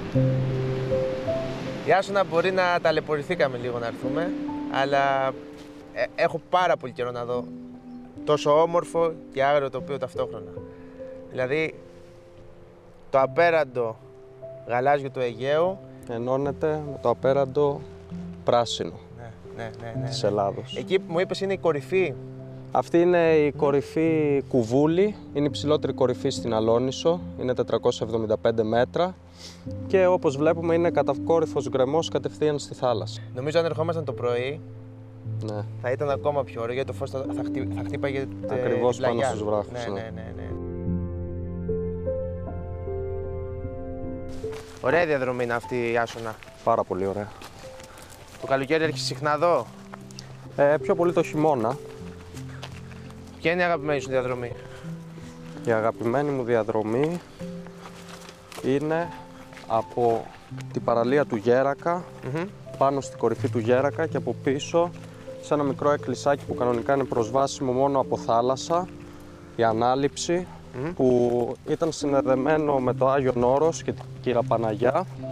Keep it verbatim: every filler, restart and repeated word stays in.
Η Άσσονα μπορεί να ταλαιπωρηθήκαμε λίγο να έρθουμε, αλλά ε, έχω πάρα πολύ καιρό να δω τόσο όμορφο και άγριο τοπίο ταυτόχρονα. Δηλαδή, το απέραντο γαλάζιο του Αιγαίου ενώνεται με το απέραντο πράσινο ναι, ναι, ναι, ναι, της ναι. Ελλάδος. Εκεί που μου είπες είναι η κορυφή. Αυτή είναι η κορυφή Κουβούλη, είναι η ψηλότερη κορυφή στην Αλόνησο, είναι τετρακόσια εβδομήντα πέντε μέτρα και όπως βλέπουμε είναι κατακόρυφος γκρεμός κατευθείαν στη θάλασσα. Νομίζω αν ερχόμασταν το πρωί Ναι. θα ήταν ακόμα πιο ωραίο, γιατί το φως θα, θα, χτύ, θα χτύπαγε Ακριβώς την πλαγιά. πάνω στους βράχους. Ναι, Ναι. ναι, ναι, ναι. Ωραία διαδρομή είναι αυτή η Άσσονα. Πάρα πολύ ωραία. Το καλοκαίρι έρχεσαι συχνά εδώ. Ε, πιο πολύ το χειμώνα. Ποια είναι η αγαπημένη σου διαδρομή? Η αγαπημένη μου διαδρομή είναι από την παραλία του Γέρακα, Mm-hmm. πάνω στην κορυφή του Γέρακα και από πίσω σε ένα μικρό εκκλησάκι που κανονικά είναι προσβάσιμο μόνο από θάλασσα, η Ανάληψη, Mm-hmm. που ήταν συνδεδεμένο με το Άγιον Όρος και την Κύρα Παναγιά